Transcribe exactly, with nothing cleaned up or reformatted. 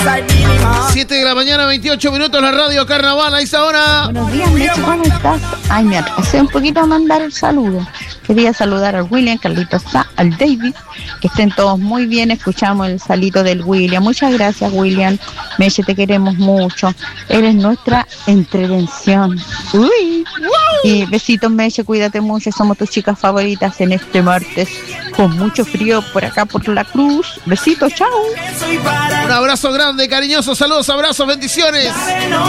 siete de la mañana, veintiocho minutos, la radio Carnaval a esa hora. Buenos días, Meche, ¿cómo estás? Ay, me atrasé un poquito a mandar el saludo. Quería saludar al William, Carlitos, al David, que estén todos muy bien. Escuchamos el salito del William. Muchas gracias, William. Meche, te queremos mucho. Eres nuestra entretención. Uy. Y besitos, Meche, cuídate mucho. Somos tus chicas favoritas en este martes, con mucho frío por acá, por la Cruz. Besitos, chao. Un abrazo grande, cariñoso. Saludos, abrazos, bendiciones.